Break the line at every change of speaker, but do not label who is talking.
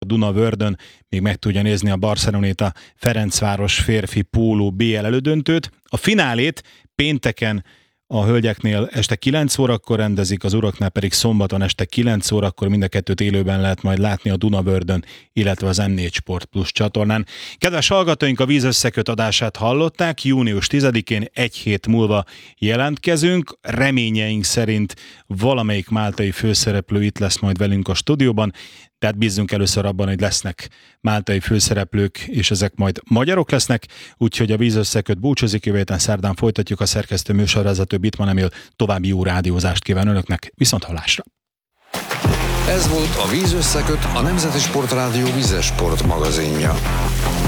Dunavördön még meg tudja nézni a Barceloneta Ferencváros férfi póló BL elődöntőt. A finálét pénteken a hölgyeknél este 9 órakor rendezik, az uraknál pedig szombaton este 9 órakor, mind a kettőt élőben lehet majd látni a Dunavördön, illetve az M4 Sport Plus csatornán. Kedves hallgatóink, a Víz Összeköt adását hallották, június 10-én egy hét múlva jelentkezünk, reményeink szerint valamelyik máltai főszereplő itt lesz majd velünk a stúdióban, tehát bízzunk először abban, hogy lesznek máltai főszereplők, és ezek majd magyarok lesznek, úgyhogy a Víz Összeköt búcsúzik, jövő héten szerdán folytatjuk, a szerkesztő műsorvezető Bitman Emil további jó rádiózást kíván önöknek, viszont hallásra!
Ez volt a Víz Összeköt, a Nemzeti Sportrádió vízes sport magazinja.